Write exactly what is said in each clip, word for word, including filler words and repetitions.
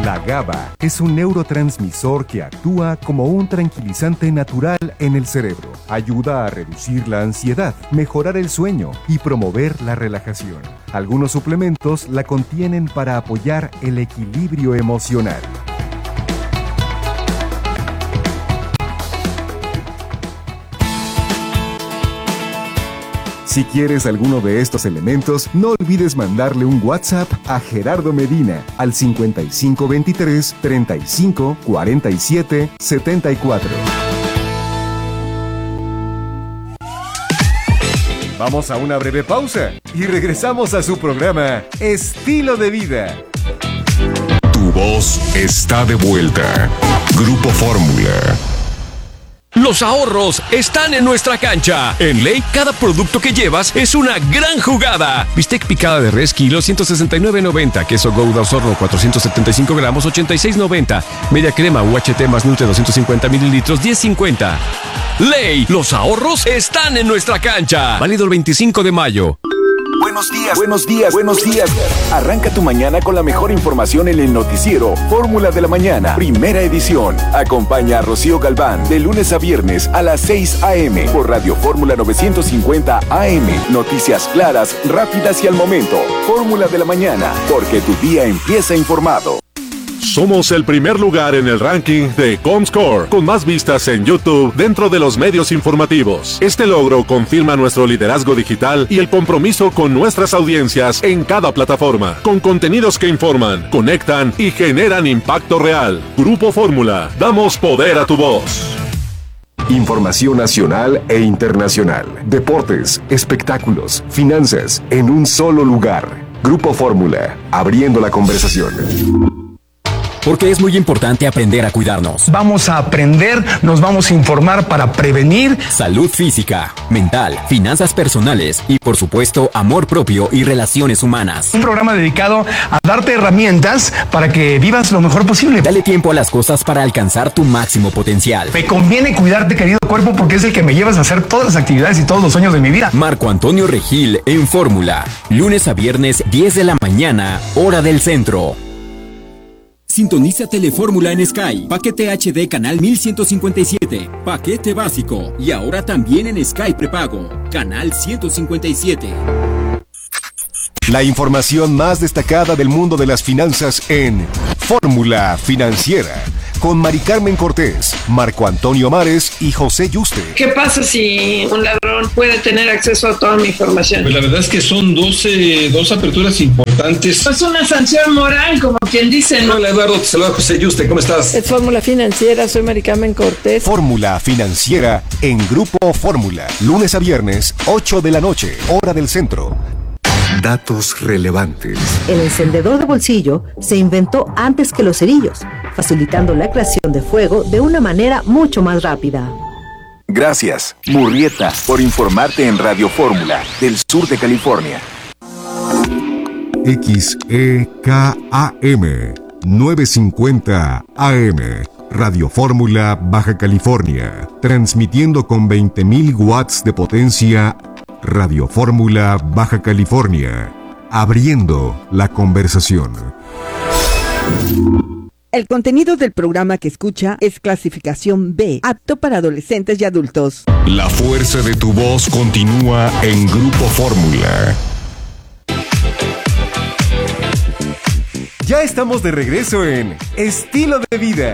La GABA es un neurotransmisor que actúa como un tranquilizante natural en el cerebro. Ayuda a reducir la ansiedad, mejorar el sueño y promover la relajación. Algunos suplementos la contienen para apoyar el equilibrio emocional. Si quieres alguno de estos elementos, no olvides mandarle un WhatsApp a Gerardo Medina al cincuenta y cinco veintitrés, treinta y cinco, cuarenta y siete, setenta y cuatro. Vamos a una breve pausa y regresamos a su programa Estilo de Vida. Tu voz está de vuelta. Grupo Fórmula. Los ahorros están en nuestra cancha. En Ley, cada producto que llevas es una gran jugada. Bistec picada de res, kilo, ciento sesenta y nueve noventa. Queso Gouda Osorno, cuatrocientos setenta y cinco gramos, ochenta y seis noventa. Media crema U H T más Nutre, doscientos cincuenta mililitros, diez cincuenta. Ley, los ahorros están en nuestra cancha. Válido el veinticinco de mayo. Buenos días, buenos días, buenos días. Arranca tu mañana con la mejor información en el noticiero Fórmula de la Mañana, primera edición. Acompaña a Rocío Galván de lunes a viernes a las seis a.m. por Radio Fórmula novecientos cincuenta A M. Noticias claras, rápidas y al momento. Fórmula de la Mañana, porque tu día empieza informado. Somos el primer lugar en el ranking de Comscore, con más vistas en YouTube dentro de los medios informativos. Este logro confirma nuestro liderazgo digital y el compromiso con nuestras audiencias en cada plataforma, con contenidos que informan, conectan y generan impacto real. Grupo Fórmula, damos poder a tu voz. Información nacional e internacional, deportes, espectáculos, finanzas, en un solo lugar. Grupo Fórmula, abriendo la conversación. Porque es muy importante aprender a cuidarnos. Vamos a aprender, nos vamos a informar para prevenir. Salud física, mental, finanzas personales y, por supuesto, amor propio y relaciones humanas. Un programa dedicado a darte herramientas para que vivas lo mejor posible. Dale tiempo a las cosas para alcanzar tu máximo potencial. Me conviene cuidarte, querido cuerpo, porque es el que me llevas a hacer todas las actividades y todos los sueños de mi vida. Marco Antonio Regil en Fórmula. Lunes a viernes, diez de la mañana, hora del centro. Sintoniza Telefórmula en Sky, paquete H D canal mil ciento cincuenta y siete, paquete básico y ahora también en Sky prepago, canal ciento cincuenta y siete. La información más destacada del mundo de las finanzas en Fórmula Financiera, con Mari Carmen Cortés, Marco Antonio Mares y José Yuste. ¿Qué pasa si un ladrón puede tener acceso a toda mi información? Pues la verdad es que son doce, dos aperturas importantes. Es una sanción moral, como quien dice, ¿no? Hola Eduardo, te saluda José Yuste, ¿cómo estás? Es Fórmula Financiera, soy Mari Carmen Cortés. Fórmula Financiera en Grupo Fórmula, lunes a viernes, ocho de la noche, hora del centro. Datos relevantes. El encendedor de bolsillo se inventó antes que los cerillos, facilitando la creación de fuego de una manera mucho más rápida. Gracias, Murrieta, por informarte en Radio Fórmula, del sur de California. X E K A M novecientos cincuenta A M, Radio Fórmula, Baja California, transmitiendo con veinte mil watts de potencia. Radio Fórmula, Baja California, abriendo la conversación. El contenido del programa que escucha es clasificación B, apto para adolescentes y adultos. La fuerza de tu voz continúa en Grupo Fórmula. Ya estamos de regreso en Estilo de Vida.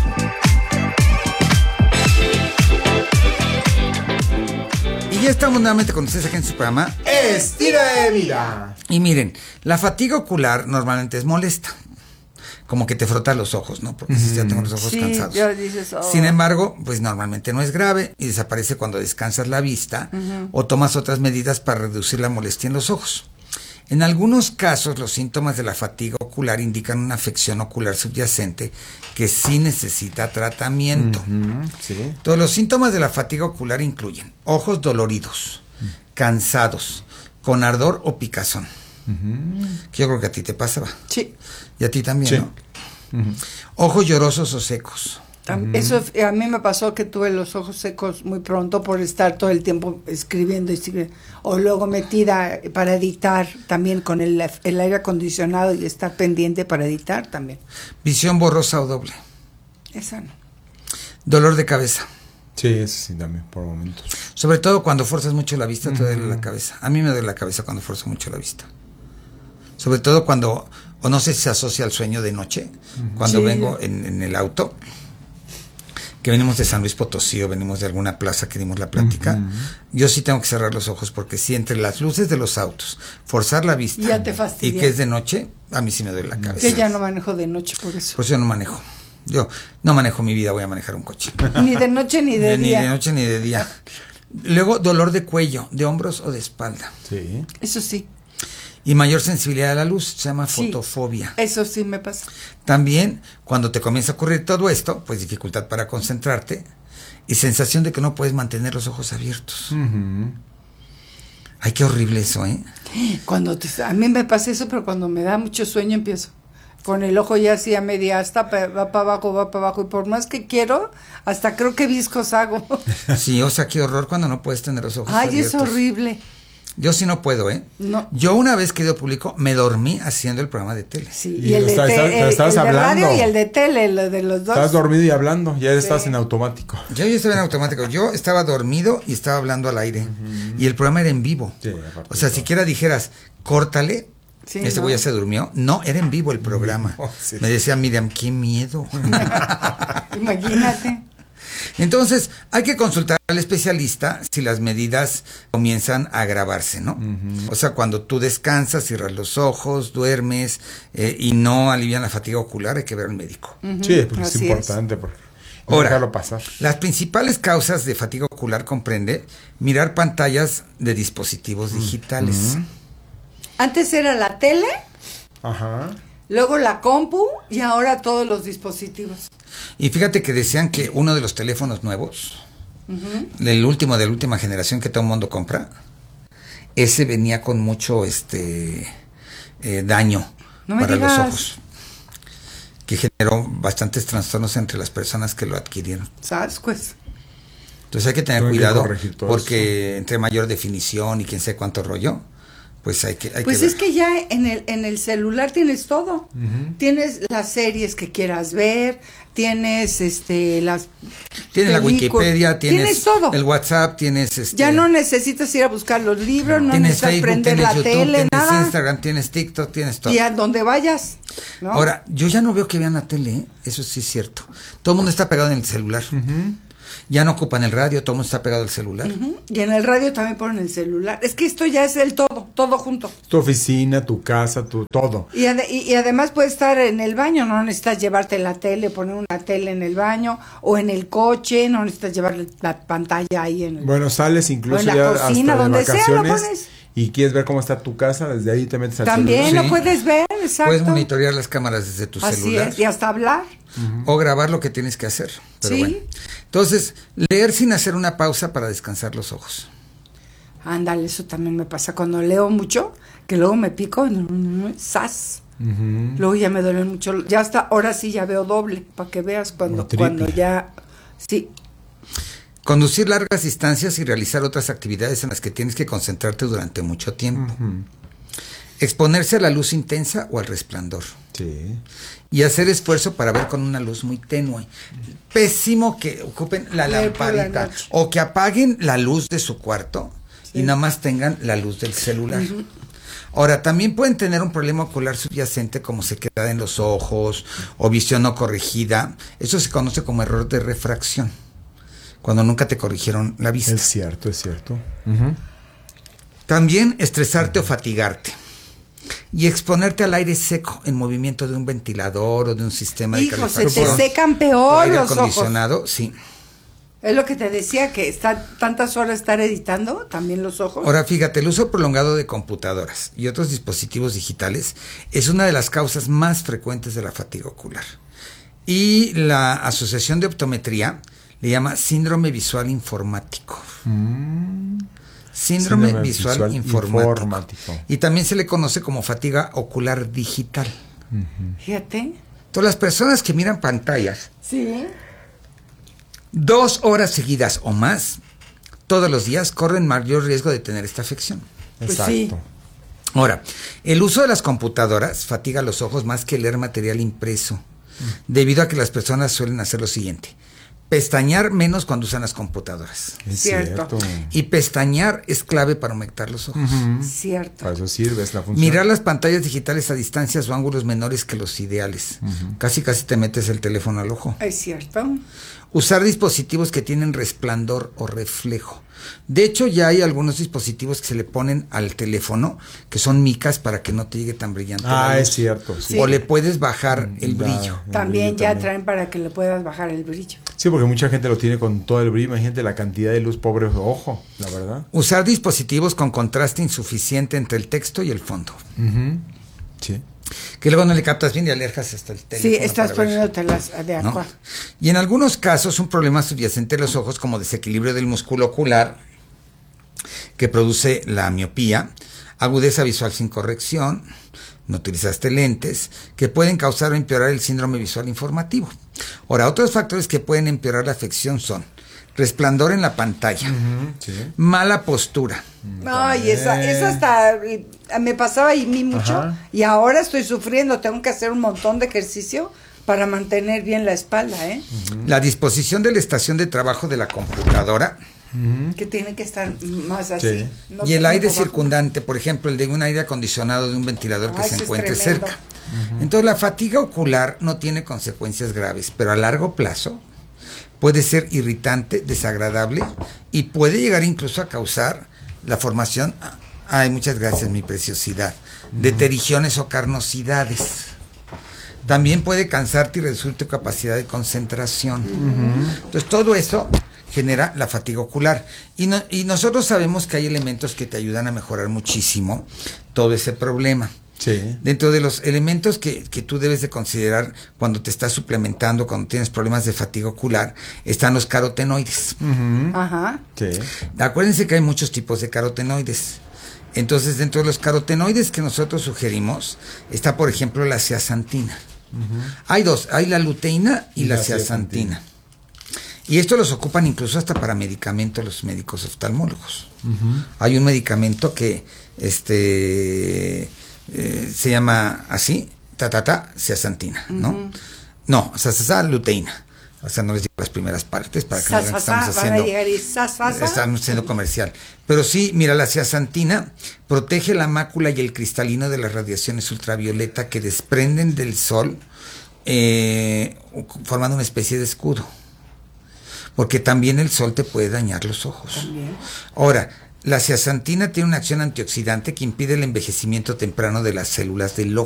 Y ya estamos nuevamente con ustedes aquí en su programa Estilo de Vida. Y miren, la fatiga ocular normalmente es molesta. Como que te frotas los ojos, ¿no? Porque si ya tengo los ojos sí, cansados. Ya dices, oh. Sin embargo, pues normalmente no es grave y desaparece cuando descansas la vista uh-huh. o tomas otras medidas para reducir la molestia en los ojos. En algunos casos, los síntomas de la fatiga ocular indican una afección ocular subyacente que sí necesita tratamiento. Uh-huh, sí. Todos los síntomas de la fatiga ocular incluyen ojos doloridos, uh-huh. cansados, con ardor o picazón. Uh-huh. Que yo creo que a ti te pasaba. Sí. Y a ti también, sí. ¿no? Uh-huh. Ojos llorosos o secos. Uh-huh. Eso a mí me pasó que tuve los ojos secos muy pronto por estar todo el tiempo escribiendo y escribiendo. O luego metida para editar también con el, el aire acondicionado y estar pendiente para editar también. Visión borrosa o doble. Esa no. Dolor de cabeza. Sí, eso sí también, por momentos. Sobre todo cuando fuerzas mucho la vista, uh-huh. te duele la cabeza. A mí me duele la cabeza cuando fuerzo mucho la vista. Sobre todo cuando, o no sé si se asocia al sueño de noche, uh-huh. cuando sí. vengo en, en el auto, que venimos de San Luis Potosí o venimos de alguna plaza que dimos la plática, uh-huh. yo sí tengo que cerrar los ojos porque si entre las luces de los autos, forzar la vista ya te fastidia. Y que es de noche, a mí sí me duele la cabeza. Que ya no manejo de noche por eso. Pues yo no manejo. Yo no manejo mi vida, voy a manejar un coche. Ni de noche ni de ni, día. Ni de noche ni de día. Luego, dolor de cuello, de hombros o de espalda. Sí. Eso sí. Y mayor sensibilidad a la luz, se llama sí, fotofobia. Eso sí me pasa. También, cuando te comienza a ocurrir todo esto, pues dificultad para concentrarte y sensación de que no puedes mantener los ojos abiertos. Uh-huh. Ay, qué horrible eso, ¿eh? Cuando te, a mí me pasa eso, pero cuando me da mucho sueño empiezo. Con el ojo ya así a media asta, va para abajo, va para abajo, y por más que quiero, hasta creo que viscos hago. Sí, o sea, qué horror cuando no puedes tener los ojos Ay, abiertos. Ay, es horrible. Yo sí no puedo, ¿eh? No. Yo una vez que dio público, me dormí haciendo el programa de tele. Sí, y, y el, de, está, te, está, el, el de radio y el de tele, lo de los dos. Estás dormido y hablando, ya sí. estás en automático. Yo ya estaba en automático, yo estaba dormido y estaba hablando al aire. Uh-huh. Y el programa era en vivo. Sí, o sea, siquiera dijeras, córtale, sí, este güey no. ya se durmió. No, era en vivo el programa. Oh, sí. Me decía Miriam, qué miedo. Imagínate. Entonces, hay que consultar al especialista si las medidas comienzan a agravarse, ¿no? Uh-huh. O sea, cuando tú descansas, cierras los ojos, duermes eh, y no alivian la fatiga ocular, hay que ver al médico. Uh-huh. Sí, porque es importante. Es. Porque Ahora, dejarlo pasar. Las principales causas de fatiga ocular comprende mirar pantallas de dispositivos uh-huh. digitales. Antes era la tele, Ajá. luego la compu y ahora todos los dispositivos. Y fíjate que decían que uno de los teléfonos nuevos, uh-huh. el último de la última generación que todo el mundo compra, ese venía con mucho este eh, daño no para digas. los ojos, que generó bastantes trastornos entre las personas que lo adquirieron. ¿Sabes? Pues. Entonces hay que tener Tengo cuidado que porque eso. Entre mayor definición y quién sabe cuánto rollo, pues hay que hay pues que es ver. que ya en el en el celular tienes todo. Uh-huh. Tienes las series que quieras ver, tienes este las tienes la Wikipedia, tienes, tienes todo. El WhatsApp, tienes este ya no necesitas ir a buscar los libros, no, no tienes necesitas Facebook, prender tienes la YouTube, tele, tienes nada. Instagram, tienes TikTok, tienes todo. Y a donde vayas, ¿no? Ahora, yo ya no veo que vean la tele, ¿eh? Eso sí es cierto. Todo el mundo está pegado en el celular. Uh-huh. Ya no ocupan el radio, todo el mundo está pegado al celular. Uh-huh. Y en el radio también ponen el celular. Es que esto ya es el todo, todo junto. Tu oficina, tu casa, tu todo. Y, ad- y, y además puedes estar en el baño, no necesitas llevarte la tele, poner una tele en el baño, o en el coche, no necesitas llevar la pantalla ahí en el... Bueno, sales incluso en la ya cocina, hasta donde de vacaciones, sea, lo pones. Y quieres ver cómo está tu casa, desde ahí te metes al También celular. lo puedes ver, exacto. Puedes monitorear las cámaras desde tu Así celular. es, y hasta hablar. Uh-huh. O grabar lo que tienes que hacer. Pero sí. Bueno. Entonces, leer sin hacer una pausa para descansar los ojos. Ándale, eso también me pasa. Cuando leo mucho, que luego me pico, ¡zas! Uh-huh. Luego ya me duele mucho. Ya hasta ahora sí ya veo doble, para que veas cuando, cuando ya... Sí. Conducir largas distancias y realizar otras actividades en las que tienes que concentrarte durante mucho tiempo. Uh-huh. Exponerse a la luz intensa o al resplandor. Sí. Y hacer esfuerzo para ver con una luz muy tenue. Pésimo que ocupen la lamparita. O que apaguen la luz de su cuarto, sí, y nada más tengan la luz del celular. Uh-huh. Ahora, también pueden tener un problema ocular subyacente como sequedad en los ojos o visión no corregida. Eso se conoce como error de refracción, cuando nunca te corrigieron la vista. Es cierto, es cierto. Uh-huh. También estresarte o fatigarte. Y exponerte al aire seco en movimiento de un ventilador o de un sistema Hijo, de calefacción. se te secan peor aire los acondicionado, ojos. Sí. Es lo que te decía, que está tantas horas estar editando, también los ojos. Ahora fíjate, el uso prolongado de computadoras y otros dispositivos digitales es una de las causas más frecuentes de la fatiga ocular. Y la Asociación de Optometría le llama síndrome visual informático. Mm. Síndrome, síndrome visual, visual informático. informático. Y también se le conoce como fatiga ocular digital. Uh-huh. Fíjate. Todas las personas que miran pantallas, sí, Dos horas seguidas o más, todos los días, corren mayor riesgo de tener esta afección. Pues exacto. Sí. Ahora, el uso de las computadoras fatiga los ojos más que leer material impreso, mm. debido a que las personas suelen hacer lo siguiente: pestañear menos cuando usan las computadoras. Es cierto. Y pestañear es clave para aumentar los ojos. Uh-huh. Cierto. Para eso sirve, es la función. Mirar las pantallas digitales a distancias o ángulos menores que los ideales. Uh-huh. Casi casi te metes el teléfono al ojo. Es cierto. Usar dispositivos que tienen resplandor o reflejo. De hecho, ya hay algunos dispositivos que se le ponen al teléfono que son micas para que no te llegue tan brillante. Ah, es cierto. Sí. O le puedes bajar mm, el brillo. El también brillo ya también traen para que le puedas bajar el brillo. Sí, porque mucha gente lo tiene con todo el brillo. Imagínate la cantidad de luz, pobre ojo, la verdad. Usar dispositivos con contraste insuficiente entre el texto y el fondo. Uh-huh. Sí. Que luego no le captas bien y alejas hasta el teléfono. Sí, estás poniéndote las de acuerdo. ¿No? Y en algunos casos un problema subyacente de los ojos, como desequilibrio del músculo ocular, que produce la miopía, agudeza visual sin corrección, no utilizaste lentes, que pueden causar o empeorar el síndrome visual informativo. Ahora, otros factores que pueden empeorar la afección son resplandor en la pantalla, uh-huh, sí. mala postura. Ay, esa, esa hasta me pasaba a mí mucho. Ajá. Y ahora estoy sufriendo, tengo que hacer un montón de ejercicio para mantener bien la espalda, ¿eh? Uh-huh. La disposición de la estación de trabajo de la computadora, uh-huh, que tiene que estar más así. Sí. No y el aire circundante, por ejemplo, el de un aire acondicionado de un ventilador que Ay, se encuentre cerca. Uh-huh. Entonces, la fatiga ocular no tiene consecuencias graves, pero a largo plazo puede ser irritante, desagradable y puede llegar incluso a causar la formación, ay, muchas gracias, mi preciosidad, de terigiones o carnosidades. También puede cansarte y reducir tu capacidad de concentración. Uh-huh. Entonces, todo eso genera la fatiga ocular. Y, no, y nosotros sabemos que hay elementos que te ayudan a mejorar muchísimo todo ese problema. Sí. Dentro de los elementos que, que tú debes de considerar cuando te estás suplementando, cuando tienes problemas de fatiga ocular, están los carotenoides. Uh-huh. Ajá. Sí. Acuérdense que hay muchos tipos de carotenoides. Entonces, dentro de los carotenoides que nosotros sugerimos, está, por ejemplo, la zeaxantina. Uh-huh. Hay dos, hay la luteína y, y la, la zeaxantina. Y esto los ocupan incluso hasta para medicamentos los médicos oftalmólogos. Uh-huh. Hay un medicamento que este eh, se llama así, ta ta ta, zeaxantina, ¿no? Uh-huh. No, o sea, se llama luteína. O sea, no les digo las primeras partes para que no vean que estamos haciendo, estamos haciendo comercial. Pero sí, mira, la zeaxantina protege la mácula y el cristalino de las radiaciones ultravioleta que desprenden del sol, eh, formando una especie de escudo. Porque también el sol te puede dañar los ojos. ¿También? Ahora, la zeaxantina tiene una acción antioxidante que impide el envejecimiento temprano de las células del ojo.